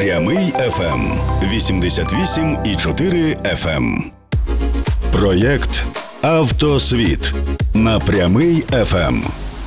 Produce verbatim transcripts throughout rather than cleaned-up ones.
Прямий еф ем вісімдесят вісім і чотири еф ем. Проєкт «Автосвіт» на Прямий еф ем.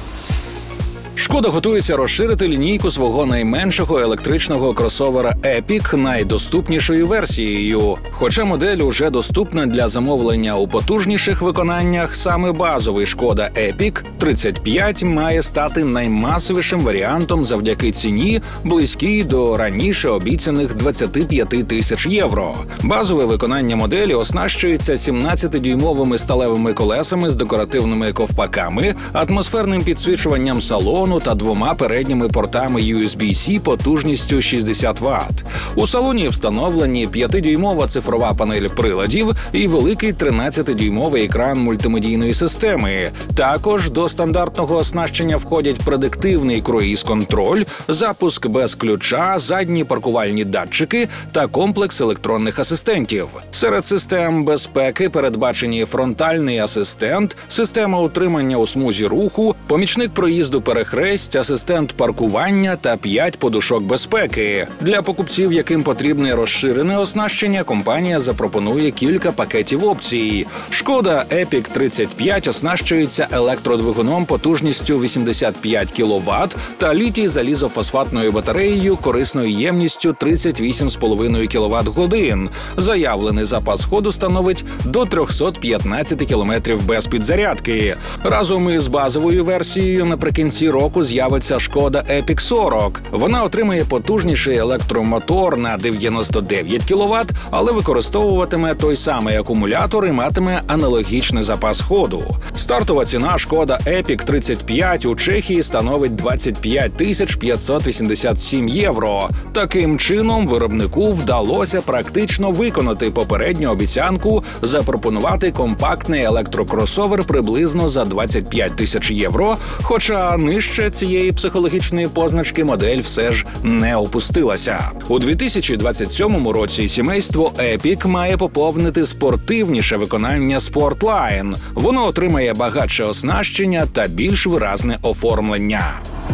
Шкода готується розширити лінійку свого найменшого електричного кросовера Epiq найдоступнішою версією. Хоча модель уже доступна для замовлення у потужніших виконаннях, саме базовий Шкода Epiq тридцять п'ять має стати наймасовішим варіантом завдяки ціні, близькій до раніше обіцяних двадцять п'ять тисяч євро. Базове виконання моделі оснащується сімнадцятидюймовими сталевими колесами з декоративними ковпаками, атмосферним підсвічуванням салону та двома передніми портами ю ес бі-C потужністю шістдесят ватт. У салоні встановлені п'ятидюймова цифрова панель приладів і великий тринадцятидюймовий екран мультимедійної системи. Також до стандартного оснащення входять предиктивний круїз-контроль, запуск без ключа, задні паркувальні датчики та комплекс електронних асистентів. Серед систем безпеки передбачені фронтальний асистент, система утримання у смузі руху, помічник проїзду перехресть, асистент паркування та п'ять подушок безпеки. Для покупців, яким потрібне розширене оснащення, компанія запропонує кілька пакетів опцій. Шкода Epiq тридцять п'ять оснащується електродвигуном потужністю вісімдесят п'ять кіловат та літій-залізофосфатною батареєю корисною ємністю тридцять вісім цілих п'ять десятих кіловат-годин. Заявлений запас ходу становить до триста п'ятнадцять кілометрів без підзарядки. Разом із базовою версією наприкінці року з'явиться Шкода Epiq сорок. Вона отримає потужніший електромотор на дев'яносто дев'ять кіловат, але використовуватиме той самий акумулятор і матиме аналогічний запас ходу. Стартова ціна Шкода Epiq тридцять п'ять у Чехії становить двадцять п'ять тисяч п'ятсот вісімдесят сім євро. Таким чином, виробнику вдалося практично виконати попередню обіцянку запропонувати компактний електрокросовер приблизно за двадцять п'ять тисяч євро, хоча нижче цієї психологічної позначки модель все ж не опустилася. У дві тисячі двадцять сьомому році сімейство Epiq має поповнити спортивніше виконання Sportline. Воно отримає багатше оснащення та більш виразне оформлення.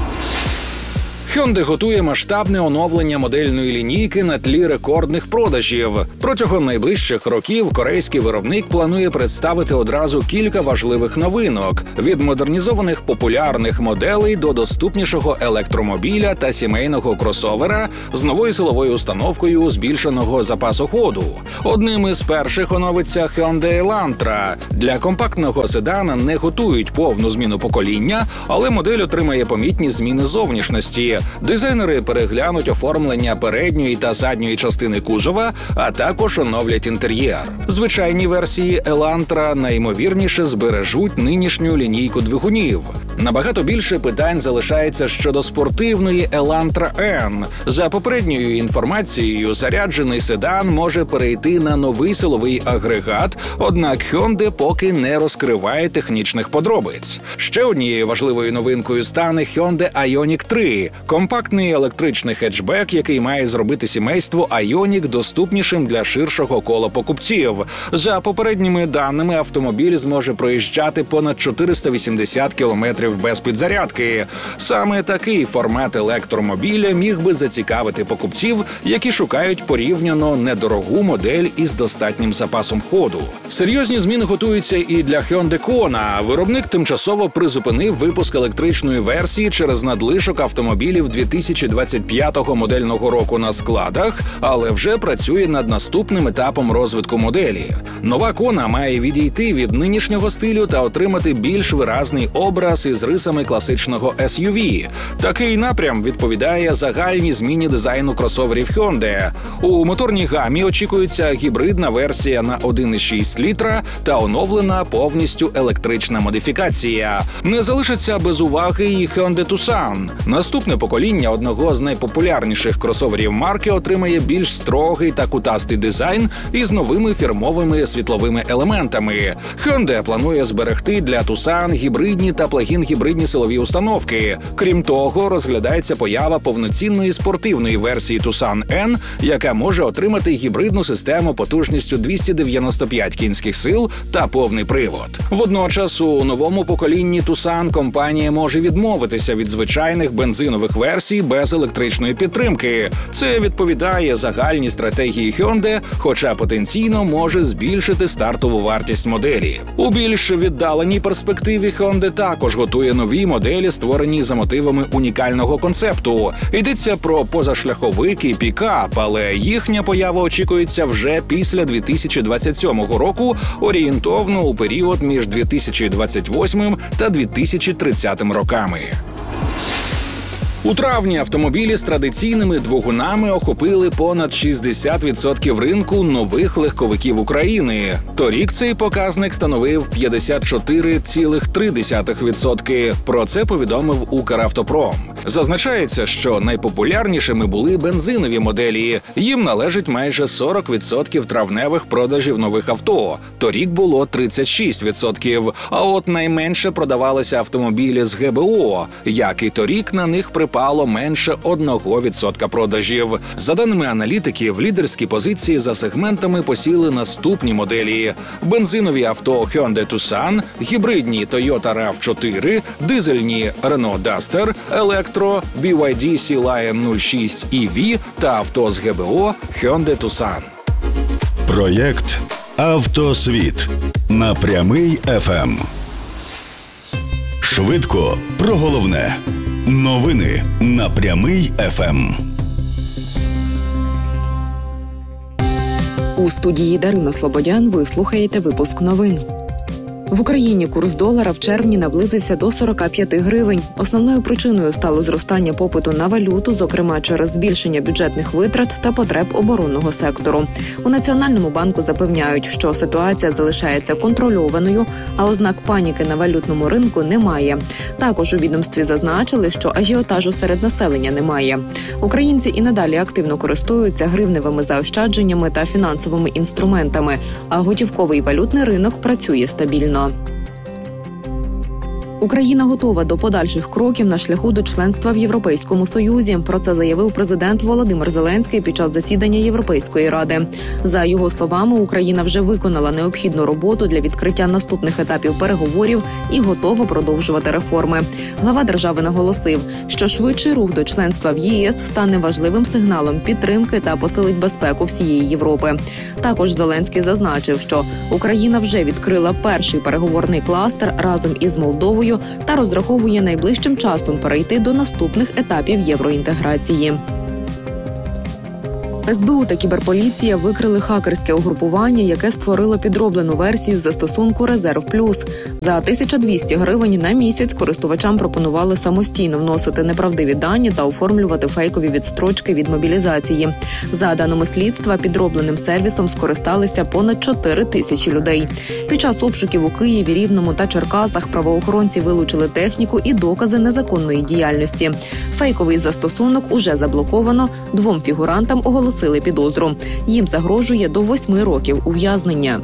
Hyundai готує масштабне оновлення модельної лінійки на тлі рекордних продажів. Протягом найближчих років корейський виробник планує представити одразу кілька важливих новинок – від модернізованих популярних моделей до доступнішого електромобіля та сімейного кросовера з новою силовою установкою збільшеного запасу ходу. Одним із перших оновиться Hyundai Elantra. Для компактного седана не готують повну зміну покоління, але модель отримає помітні зміни зовнішності. Дизайнери переглянуть оформлення передньої та задньої частини кузова, а також оновлять інтер'єр. Звичайні версії Elantra найімовірніше збережуть нинішню лінійку двигунів. Набагато більше питань залишається щодо спортивної Elantra N. За попередньою інформацією, заряджений седан може перейти на новий силовий агрегат, однак Hyundai поки не розкриває технічних подробиць. Ще однією важливою новинкою стане Hyundai Ioniq три – компактний електричний хетчбек, який має зробити сімейство Ioniq доступнішим для ширшого кола покупців. За попередніми даними, автомобіль зможе проїжджати понад чотириста вісімдесят кілометрів без підзарядки. Саме такий формат електромобіля міг би зацікавити покупців, які шукають порівняно недорогу модель із достатнім запасом ходу. Серйозні зміни готуються і для Hyundai Kona. Виробник тимчасово призупинив випуск електричної версії через надлишок автомобілів дві тисячі двадцять п'ятого модельного року на складах, але вже працює над наступним етапом розвитку моделі. Нова Kona має відійти від нинішнього стилю та отримати більш виразний образ із рисами класичного ес ю ві. Такий напрям відповідає загальній зміні дизайну кросоверів Hyundai. У моторній гамі очікується гібридна версія на один і шість літра та оновлена повністю електрична модифікація. Не залишиться без уваги і Hyundai Tucson. Наступне покоління одного з найпопулярніших кросоверів марки отримає більш строгий та кутастий дизайн із новими фірмовими світловими елементами. Hyundai планує зберегти для Tucson гібридні та плагін-гібридні силові установки. Крім того, розглядається поява повноцінної спортивної версії Tucson N, яка може отримати гібридну систему потужністю двісті дев'яносто п'ять кінських сил та повний привод. Водночас у новому поколінні Tucson компанія може відмовитися від звичайних бензинових версій без електричної підтримки. Це відповідає загальній стратегії Hyundai, хоча потенційно може збільшити стартову вартість моделі. У більш віддаленій перспективі Hyundai також готує нові моделі, створені за мотивами унікального концепту. Йдеться про позашляховик і пікап, але їхня поява очікується вже після дві тисячі двадцять сьомого року, орієнтовно у період між дві тисячі двадцять восьмим та дві тисячі тридцятим роками. У травні автомобілі з традиційними двигунами охопили понад шістдесят відсотків ринку нових легковиків України. Торік цей показник становив п'ятдесят чотири цілих три десятих відсотка. Про це повідомив Укравтопром. Зазначається, що найпопулярнішими були бензинові моделі. Їм належить майже сорок відсотків травневих продажів нових авто. Торік було тридцять шість відсотків. А от найменше продавалися автомобілі з ге бе о. Як і торік, на них припало менше одного відсотка продажів. За даними аналітиків, лідерські позиції за сегментами посіли наступні моделі: бензинові авто Hyundai Tucson, гібридні Toyota рав чотири, дизельні Renault Duster, електро бі вай ді Sea Lion нуль шість і ві та авто з ге бе о Hyundai Tucson. Проєкт «Автосвіт» на Прямий еф ем. Швидко про головне. Новини на Прямий еф ем. У студії Дарина Слободян ви слухаєте випуск новин. В Україні курс долара в червні наблизився до сорок п'ять гривень. Основною причиною стало зростання попиту на валюту, зокрема через збільшення бюджетних витрат та потреб оборонного сектору. У Національному банку запевняють, що ситуація залишається контрольованою, а ознак паніки на валютному ринку немає. Також у відомстві зазначили, що ажіотажу серед населення немає. Українці і надалі активно користуються гривневими заощадженнями та фінансовими інструментами, а готівковий валютний ринок працює стабільно. Україна готова до подальших кроків на шляху до членства в Європейському Союзі. Про це заявив президент Володимир Зеленський під час засідання Європейської ради. За його словами, Україна вже виконала необхідну роботу для відкриття наступних етапів переговорів і готова продовжувати реформи. Глава держави наголосив, що швидший рух до членства в є ес стане важливим сигналом підтримки та посилить безпеку всієї Європи. Також Зеленський зазначив, що Україна вже відкрила перший переговорний кластер разом із Молдовою та розраховує найближчим часом перейти до наступних етапів євроінтеграції. ес бе у та кіберполіція викрили хакерське угрупування, яке створило підроблену версію застосунку «Резерв Плюс». За тисячу двісті гривень на місяць користувачам пропонували самостійно вносити неправдиві дані та оформлювати фейкові відстрочки від мобілізації. За даними слідства, підробленим сервісом скористалися понад чотири тисячі людей. Під час обшуків у Києві, Рівному та Черкасах правоохоронці вилучили техніку і докази незаконної діяльності. Фейковий застосунок уже заблоковано, двом фігурантам оголосили підозру. Їм загрожує до восьми років ув'язнення.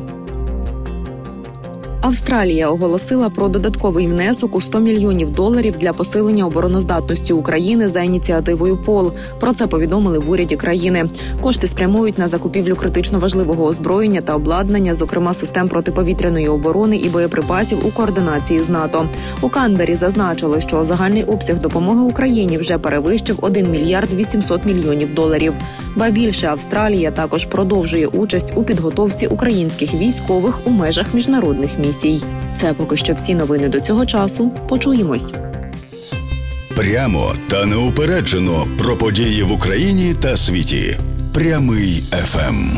Австралія оголосила про додатковий внесок у сто мільйонів доларів для посилення обороноздатності України за ініціативою Пол. Про це повідомили в уряді країни. Кошти спрямують на закупівлю критично важливого озброєння та обладнання, зокрема систем протиповітряної оборони і боєприпасів у координації з НАТО. У Канбері зазначили, що загальний обсяг допомоги Україні вже перевищив один мільярд вісімсот мільйонів доларів. Ба більше, Австралія також продовжує участь у підготовці українських військових у межах міжнародних місій. Це поки що всі новини до цього часу. Почуємось. Прямо та неупереджено про події в Україні та світі. Прямий еф ем.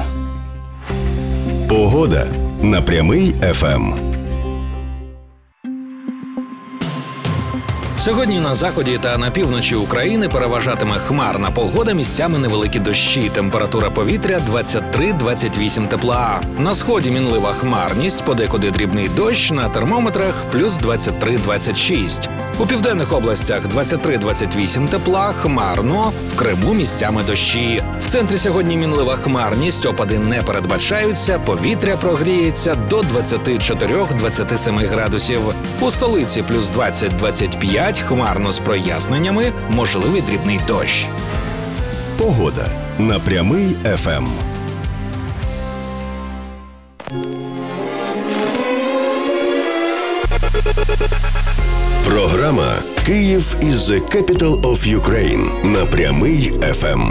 Погода на Прямий еф ем. Сьогодні на заході та на півночі України переважатиме хмарна погода, місцями невеликі дощі. Температура повітря двадцять три - двадцять вісім тепла. На сході мінлива хмарність, подекуди дрібний дощ, на термометрах плюс двадцять три - двадцять шість. У південних областях двадцять три - двадцять вісім тепла, хмарно, в Криму місцями дощі. В центрі сьогодні мінлива хмарність, опади не передбачаються, повітря прогріється до двадцять чотири - двадцять сім градусів. У столиці плюс двадцять - двадцять п'ять, хмарно з проясненнями, можливий дрібний дощ. Погода на Прямий еф ем. Програма «Київ is the capital of Ukraine» на Прямий еф ем.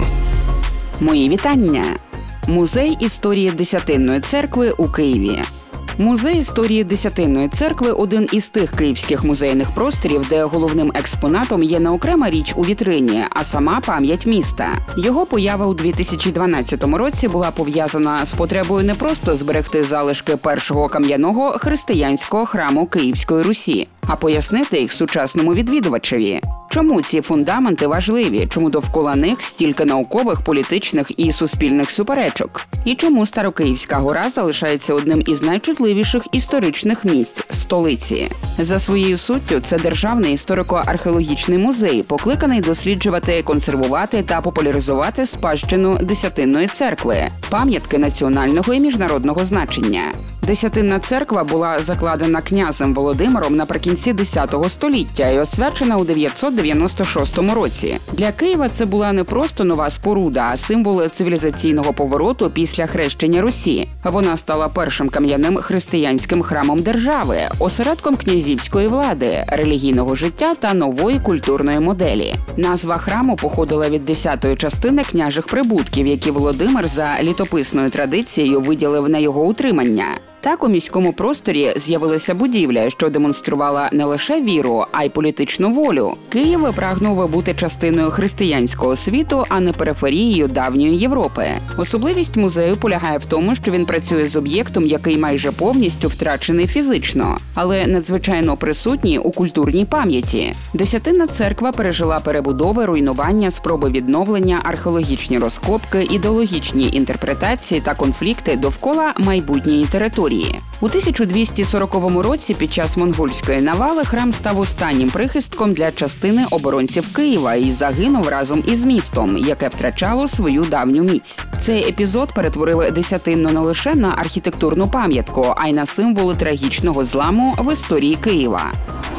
Мої вітання! Музей історії Десятинної церкви у Києві. Музей історії Десятинної церкви – один із тих київських музейних просторів, де головним експонатом є не окрема річ у вітрині, а сама пам'ять міста. Його поява у дві тисячі дванадцятому році була пов'язана з потребою не просто зберегти залишки першого кам'яного християнського храму Київської Русі, а пояснити їх сучасному відвідувачеві. Чому ці фундаменти важливі? Чому довкола них стільки наукових, політичних і суспільних суперечок? І чому Старокиївська гора залишається одним із найчутливіших історичних місць столиці? За своєю суттю, це державний історико-археологічний музей, покликаний досліджувати, консервувати та популяризувати спадщину Десятинної церкви, пам'ятки національного і міжнародного значення. Десятинна церква була закладена князем Володимиром наприкінці десятого століття і освячена у дев'ятсот дев'яносто шостому році. Для Києва це була не просто нова споруда, а символ цивілізаційного повороту після хрещення Русі. Вона стала першим кам'яним християнським храмом держави, осередком князівської влади, релігійного життя та нової культурної моделі. Назва храму походила від десятої частини княжих прибутків, які Володимир за літописною традицією виділив на його утримання. Так у міському просторі з'явилася будівля, що демонструвала не лише віру, а й політичну волю. Київ прагнув бути частиною християнського світу, а не периферією давньої Європи. Особливість музею полягає в тому, що він працює з об'єктом, який майже повністю втрачений фізично, але надзвичайно присутній у культурній пам'яті. Десятинна церква пережила перебудови, руйнування, спроби відновлення, археологічні розкопки, ідеологічні інтерпретації та конфлікти довкола майбутньої території. У тисяча двісті сороковому році під час монгольської навали храм став останнім прихистком для частини оборонців Києва і загинув разом із містом, яке втрачало свою давню міць. Цей епізод перетворив Десятинну не лише на архітектурну пам'ятку, а й на символ трагічного зламу в історії Києва.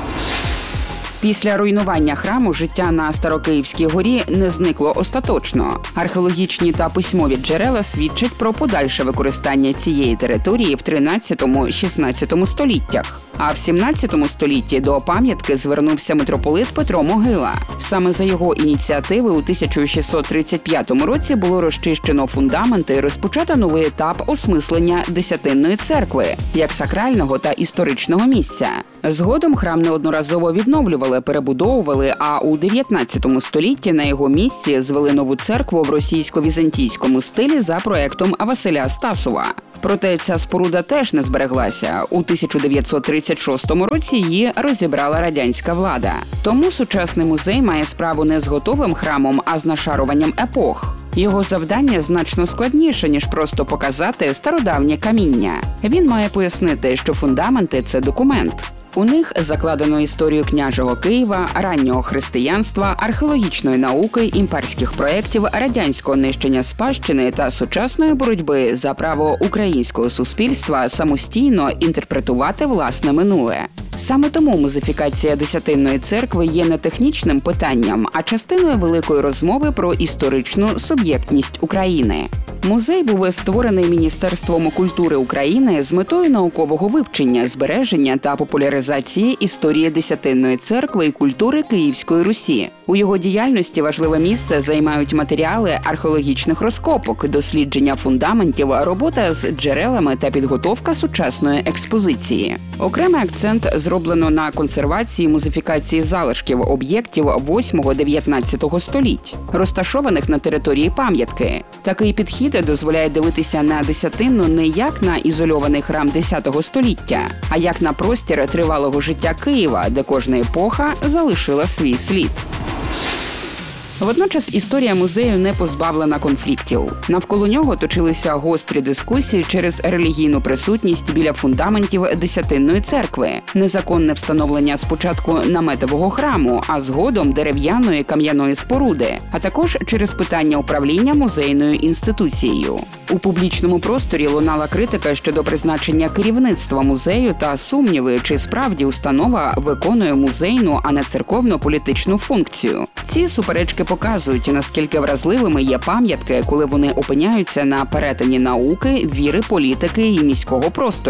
Після руйнування храму життя на Старокиївській горі не зникло остаточно. Археологічні та письмові джерела свідчать про подальше використання цієї території в тринадцятому-шістнадцятому століттях. А в сімнадцятому столітті до пам'ятки звернувся митрополит Петро Могила. Саме за його ініціативи у тисяча шістсот тридцять п'ятому році було розчищено фундаменти і розпочато новий етап осмислення Десятинної церкви як сакрального та історичного місця. Згодом храм неодноразово відновлювали, перебудовували, а у дев'ятнадцятому столітті на його місці звели нову церкву в російсько-візантійському стилі за проектом Василя Стасова. Проте ця споруда теж не збереглася. У тисяча дев'ятсот тридцять шостому році її розібрала радянська влада. Тому сучасний музей має справу не з готовим храмом, а з нашаруванням епох. Його завдання значно складніше, ніж просто показати стародавнє каміння. Він має пояснити, що фундаменти – це документ. У них закладено історію княжого Києва, раннього християнства, археологічної науки, імперських проєктів, радянського нищення спадщини та сучасної боротьби за право українського суспільства самостійно інтерпретувати власне минуле. Саме тому музифікація Десятинної церкви є не технічним питанням, а частиною великої розмови про історичну суб'єктність України. Музей був створений Міністерством культури України з метою наукового вивчення, збереження та популяризації історії Десятинної церкви і культури Київської Русі. У його діяльності важливе місце займають матеріали археологічних розкопок, дослідження фундаментів, робота з джерелами та підготовка сучасної експозиції. Окремий акцент зроблено на консервації і музифікації залишків об'єктів восьмого-дев'ятнадцятого століть, розташованих на території пам'ятки. Такий підхід дозволяє дивитися на Десятинну не як на ізольований храм десятого століття, а як на простір тривалого життя Києва, де кожна епоха залишила свій слід. Водночас історія музею не позбавлена конфліктів. Навколо нього точилися гострі дискусії через релігійну присутність біля фундаментів Десятинної церкви, незаконне встановлення спочатку наметового храму, а згодом дерев'яної кам'яної споруди, а також через питання управління музейною інституцією. У публічному просторі лунала критика щодо призначення керівництва музею та сумніви, чи справді установа виконує музейну, а не церковно-політичну функцію. Ці суперечки показують, наскільки вразливими є пам'ятки, коли вони опиняються на перетині науки, віри, політики і міського простору.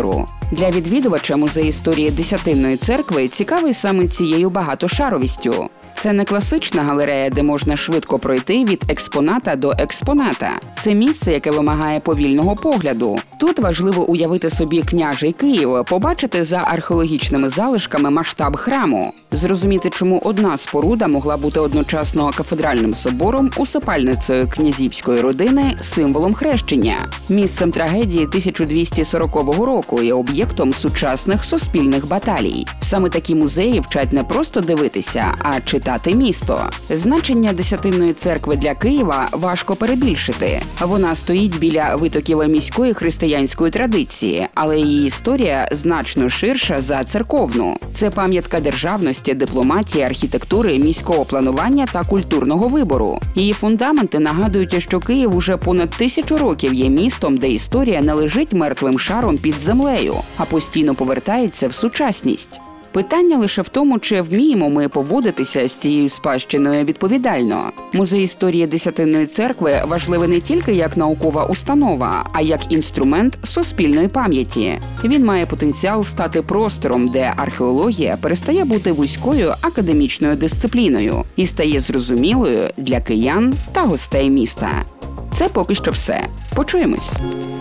Для відвідувача музей історії Десятинної церкви цікавий саме цією багатошаровістю. Це не класична галерея, де можна швидко пройти від експоната до експоната. Це місце, яке вимагає повільного погляду. Тут важливо уявити собі княжий Київ, побачити за археологічними залишками масштаб храму, зрозуміти, чому одна споруда могла бути одночасно кафедральним собором, усипальницею князівської родини, символом хрещення, місцем трагедії тисяча двісті сорокового року і об'єктом сучасних суспільних баталій. Саме такі музеї вчать не просто дивитися, а читати місто. Значення Десятинної церкви для Києва важко перебільшити. Вона стоїть біля витоків міської християнської традиції, але її історія значно ширша за церковну. Це пам'ятка державності, дипломатії, архітектури, міського планування та культурного вибору. Її фундаменти нагадують, що Київ уже понад тисячу років є містом, де історія не лежить мертвим шаром під землею, а постійно повертається в сучасність. Питання лише в тому, чи вміємо ми поводитися з цією спадщиною відповідально. Музей історії Десятинної церкви важливий не тільки як наукова установа, а як інструмент суспільної пам'яті. Він має потенціал стати простором, де археологія перестає бути вузькою академічною дисципліною і стає зрозумілою для киян та гостей міста. Це поки що все. Почуємось.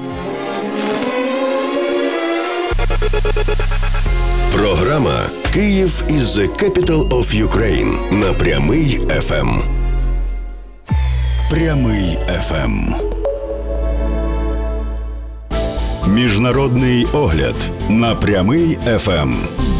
Програма «Київ is the capital of Ukraine» на Прямий еф ем. Прямий еф ем. Міжнародний огляд на Прямий еф ем.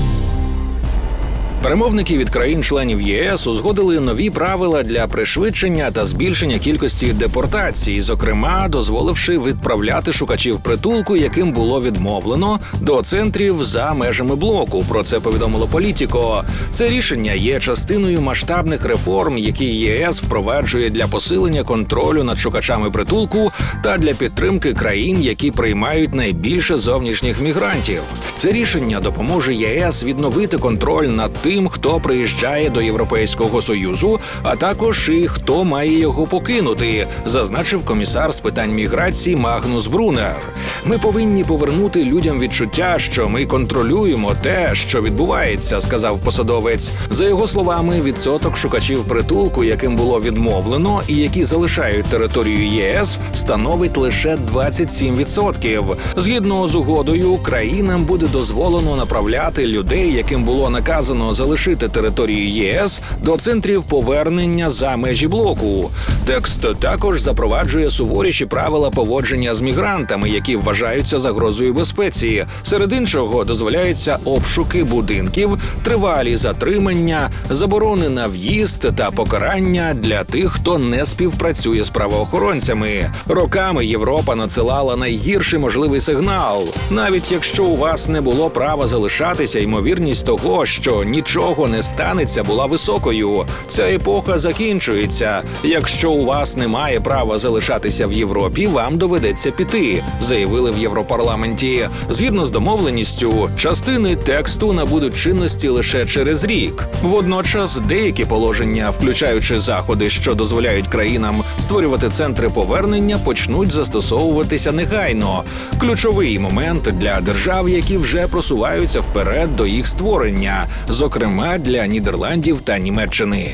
Перемовники від країн-членів ЄС узгодили нові правила для пришвидшення та збільшення кількості депортацій, зокрема, дозволивши відправляти шукачів притулку, яким було відмовлено, до центрів за межами блоку. Про це повідомило Політіко. Це рішення є частиною масштабних реформ, які ЄС впроваджує для посилення контролю над шукачами притулку та для підтримки країн, які приймають найбільше зовнішніх мігрантів. Це рішення допоможе ЄС відновити контроль над тим, хто приїжджає до Європейського Союзу, а також і хто має його покинути, зазначив комісар з питань міграції Магнус Брунер. Ми повинні повернути людям відчуття, що ми контролюємо те, що відбувається, сказав посадовець. За його словами, відсоток шукачів притулку, яким було відмовлено і які залишають територію ЄС, становить лише двадцять сім відсотків. Згідно з угодою, країнам буде дозволено направляти людей, яким було наказано залишити територію ЄС, до центрів повернення за межі блоку. Текст також запроваджує суворіші правила поводження з мігрантами, які вважаються загрозою безпеці. Серед іншого, дозволяються обшуки будинків, тривалі затримання, заборони на в'їзд та покарання для тих, хто не співпрацює з правоохоронцями. Роками Європа надсилала найгірший можливий сигнал. Навіть якщо у вас не було права залишатися, ймовірність того, що нічого не станеться, була високою. Ця епоха закінчується. Якщо у вас немає права залишатися в Європі, вам доведеться піти, заявили в Європарламенті. Згідно з домовленістю, частини тексту набудуть чинності лише через рік. Водночас деякі положення, включаючи заходи, що дозволяють країнам створювати центри повернення, почнуть застосовуватися негайно. Ключовий момент для держав, які вже просуваються вперед до їх створення, зокрема для Нідерландів та Німеччини.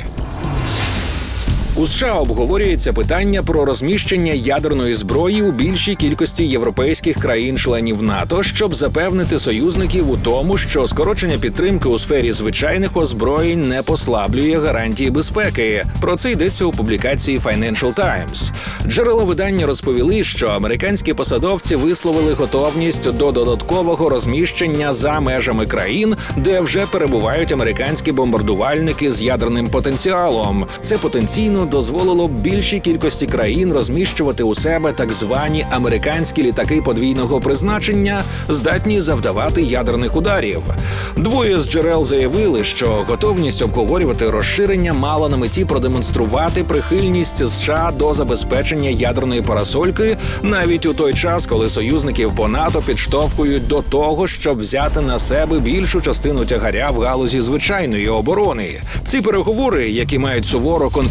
У США обговорюється питання про розміщення ядерної зброї у більшій кількості європейських країн-членів НАТО, щоб запевнити союзників у тому, що скорочення підтримки у сфері звичайних озброєнь не послаблює гарантії безпеки. Про це йдеться у публікації Financial Times. Джерела видання розповіли, що американські посадовці висловили готовність до додаткового розміщення за межами країн, де вже перебувають американські бомбардувальники з ядерним потенціалом. Це потенційно дозволило б більшій кількості країн розміщувати у себе так звані американські літаки подвійного призначення, здатні завдавати ядерних ударів. Двоє з джерел заявили, що готовність обговорювати розширення мала на меті продемонструвати прихильність США до забезпечення ядерної парасольки навіть у той час, коли союзників по НАТО підштовхують до того, щоб взяти на себе більшу частину тягаря в галузі звичайної оборони. Ці переговори, які мають суворо конфіденційний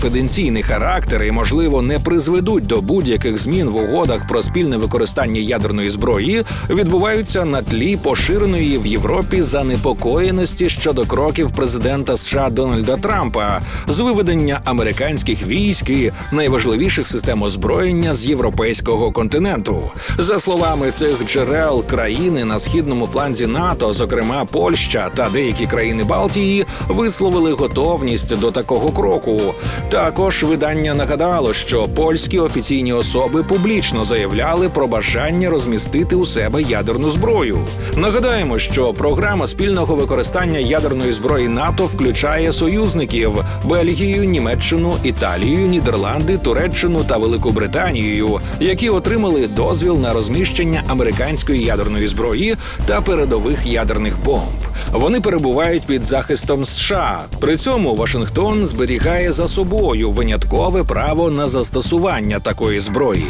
дистанційний характер і, можливо, не призведуть до будь-яких змін в угодах про спільне використання ядерної зброї, відбуваються на тлі поширеної в Європі занепокоєності щодо кроків президента США Дональда Трампа з виведення американських військ і найважливіших систем озброєння з європейського континенту. За словами цих джерел, країни на східному фланзі НАТО, зокрема Польща та деякі країни Балтії, висловили готовність до такого кроку. Також видання нагадало, що польські офіційні особи публічно заявляли про бажання розмістити у себе ядерну зброю. Нагадаємо, що програма спільного використання ядерної зброї НАТО включає союзників – Бельгію, Німеччину, Італію, Нідерланди, Туреччину та Велику Британію, які отримали дозвіл на розміщення американської ядерної зброї та передових ядерних бомб. Вони перебувають під захистом США. При цьому Вашингтон зберігає за собою виняткове право на застосування такої зброї.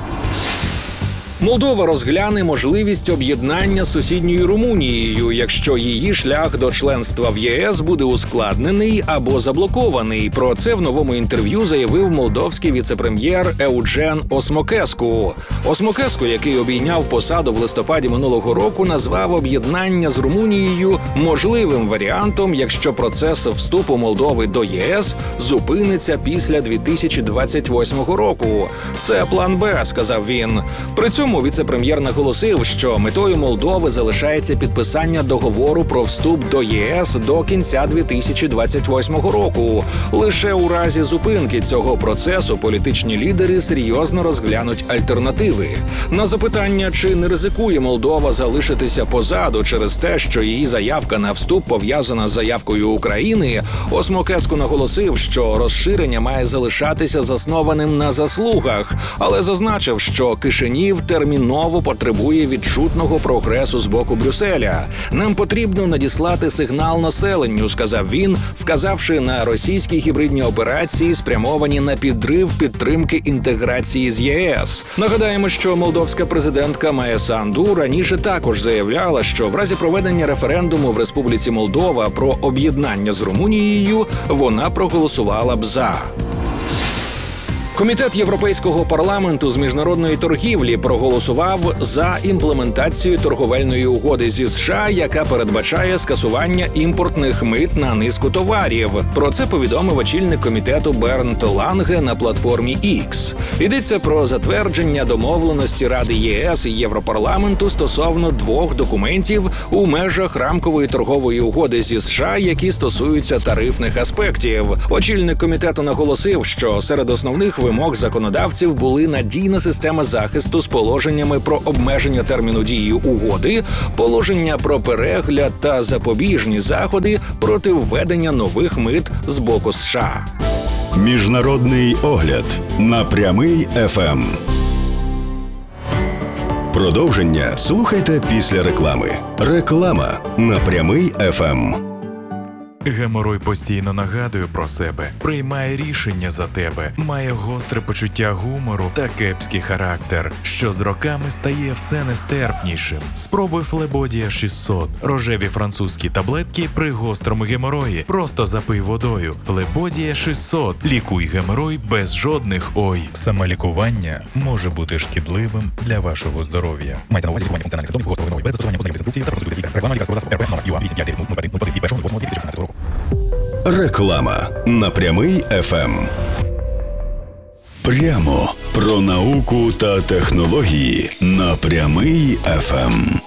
Молдова розгляне можливість об'єднання з сусідньою Румунією, якщо її шлях до членства в ЄС буде ускладнений або заблокований. Про це в новому інтерв'ю заявив молдовський віце-прем'єр Еуджен Осмокеску. Осмокеску, який обійняв посаду в листопаді минулого року, назвав об'єднання з Румунією можливим варіантом, якщо процес вступу Молдови до ЄС зупиниться після дві тисячі двадцять восьмого року. Це план Б, сказав він. При цьому віце-прем'єр наголосив, що метою Молдови залишається підписання договору про вступ до ЄС до кінця дві тисячі двадцять восьмого року. Лише у разі зупинки цього процесу політичні лідери серйозно розглянуть альтернативи. На запитання, чи не ризикує Молдова залишитися позаду через те, що її заявка на вступ пов'язана з заявкою України, Осмокеску наголосив, що розширення має залишатися заснованим на заслугах, але зазначив, що Кишинів терміново потребує відчутного прогресу з боку Брюсселя. Нам потрібно надіслати сигнал населенню, сказав він, вказавши на російські гібридні операції, спрямовані на підрив підтримки інтеграції з ЄС. Нагадаємо, що молдовська президентка Майя Санду раніше також заявляла, що в разі проведення референдуму в Республіці Молдова про об'єднання з Румунією вона проголосувала б за. Комітет Європейського парламенту з міжнародної торгівлі проголосував за імплементацію торговельної угоди зі США, яка передбачає скасування імпортних мит на низку товарів. Про це повідомив очільник комітету Бернт Ланге на платформі X. Йдеться про затвердження домовленості Ради ЄС і Європарламенту стосовно двох документів у межах рамкової торгової угоди зі США, які стосуються тарифних аспектів. Очільник комітету наголосив, що серед основних вимог законодавців були надійна система захисту з положеннями про обмеження терміну дії угоди, положення про перегляд та запобіжні заходи проти введення нових мит з боку США. Міжнародний огляд на Прямий еф ем. Продовження слухайте після реклами. Реклама на Прямий еф ем. Геморой постійно нагадує про себе, приймає рішення за тебе, має гостре почуття гумору та кепський характер, що з роками стає все нестерпнішим. Спробуй Флебодія шістсот. Рожеві французькі таблетки при гострому геморої. Просто запий водою. Флебодія шістсот. Лікуй геморой без жодних ой. Самолікування може бути шкідливим для вашого здоров'я. Мається на увазі лікування функціональних симптомів гострого геморою без застосування позначних інструкцій та консультуйтесь лікаря. Реклама лікарського засобу РП номер ю а вісім п'ять дев'ять нуль нуль один нуль один від першого восьмого дві тисячі шістнадцятого року. Реклама на Прямий еф ем. Прямо про науку та технології на Прямий еф ем.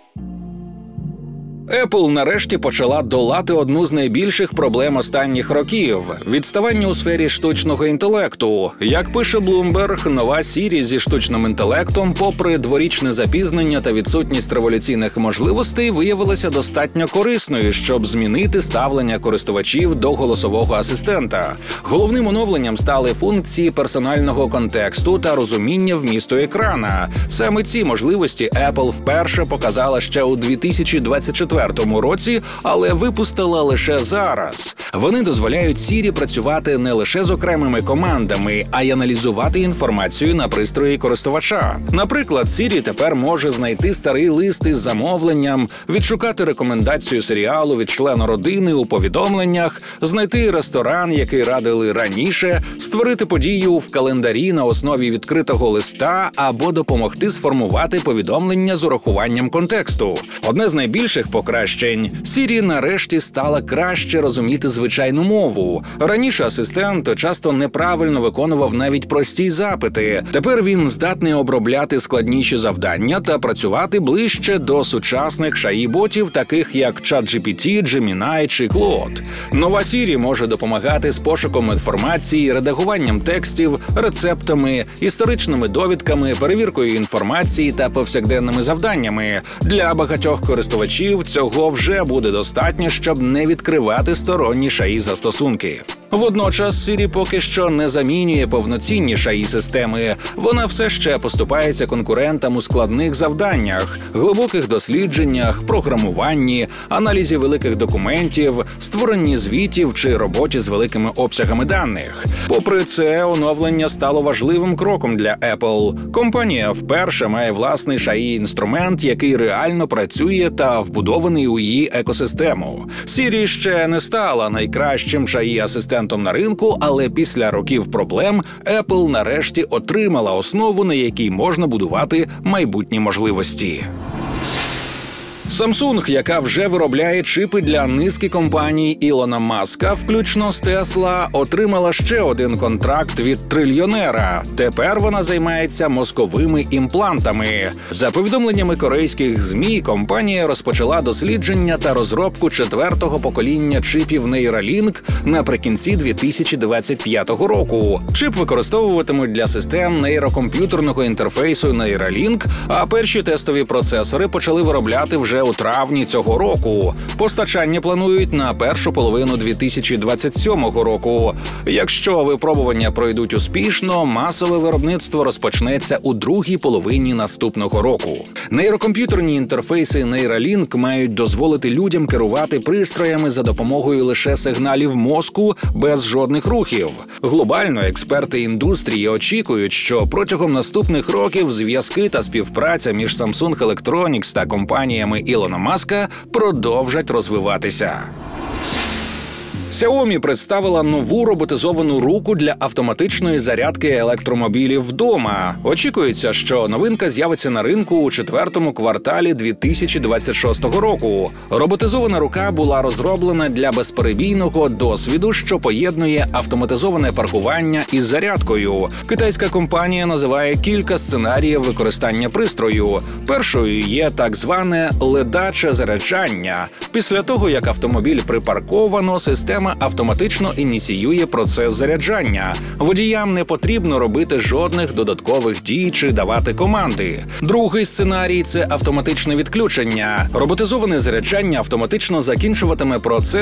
Apple нарешті почала долати одну з найбільших проблем останніх років – відставання у сфері штучного інтелекту. Як пише Bloomberg, нова Siri зі штучним інтелектом, попри дворічне запізнення та відсутність революційних можливостей, виявилася достатньо корисною, щоб змінити ставлення користувачів до голосового асистента. Головним оновленням стали функції персонального контексту та розуміння вмісту екрана. Саме ці можливості Apple вперше показала ще у дві тисячі двадцять четвертому четвертому році, але випустила лише зараз. Вони дозволяють Siri працювати не лише з окремими командами, а й аналізувати інформацію на пристрої користувача. Наприклад, Siri тепер може знайти старий лист із замовленням, відшукати рекомендацію серіалу від члена родини у повідомленнях, знайти ресторан, який радили раніше, створити подію в календарі на основі відкритого листа або допомогти сформувати повідомлення з урахуванням контексту. Одне з найбільших покращень – Siri нарешті стала краще розуміти звичайну мову. Раніше асистент часто неправильно виконував навіть прості запити. Тепер він здатний обробляти складніші завдання та працювати ближче до сучасних ей ай ботів, таких як ChatGPT, Gemini чи Claude. Нова Siri може допомагати з пошуком інформації, редагуванням текстів, рецептами, історичними довідками, перевіркою інформації та повсякденними завданнями. Для багатьох користувачів цього вже буде достатньо, щоб не відкривати сторонні ей ай застосунки. Водночас Siri поки що не замінює повноцінні ей ай системи. Вона все ще поступається конкурентам у складних завданнях, глибоких дослідженнях, програмуванні, аналізі великих документів, створенні звітів чи роботі з великими обсягами даних. Попри це, оновлення стало важливим кроком для Apple. Компанія вперше має власний ей ай-інструмент, який реально працює та вбудований у її екосистему. Siri ще не стала найкращим ей ай-асистентом на ринку, але після років проблем Apple нарешті отримала основу, на якій можна будувати майбутні можливості. Samsung, яка вже виробляє чипи для низки компаній Ілона Маска, включно з Tesla, отримала ще один контракт від трильйонера. Тепер вона займається мозковими імплантами. За повідомленнями корейських ЗМІ, компанія розпочала дослідження та розробку четвертого покоління чипів Neuralink наприкінці дві тисячі двадцять п'ятого року. Чип використовуватимуть для систем нейрокомп'ютерного інтерфейсу Neuralink, а перші тестові процесори почали виробляти вже у травні цього року. Постачання планують на першу половину дві тисячі двадцять сьомого року. Якщо випробування пройдуть успішно, масове виробництво розпочнеться у другій половині наступного року. Нейрокомп'ютерні інтерфейси Neuralink мають дозволити людям керувати пристроями за допомогою лише сигналів мозку без жодних рухів. Глобально експерти індустрії очікують, що протягом наступних років зв'язки та співпраця між Samsung Electronics та компаніями Ілона Маска продовжать розвиватися. Xiaomi представила нову роботизовану руку для автоматичної зарядки електромобілів вдома. Очікується, що новинка з'явиться на ринку у четвертому кварталі дві тисячі двадцять шостого року. Роботизована рука була розроблена для безперебійного досвіду, що поєднує автоматизоване паркування із зарядкою. Китайська компанія називає кілька сценаріїв використання пристрою. Першою є так зване ледаче заряджання. Після того, як автомобіль припарковано, система автоматично ініціює процес заряджання. Водіям не потрібно робити жодних додаткових дій чи давати команди. Другий сценарій – це автоматичне відключення. Роботизоване заряджання автоматично закінчуватиме процес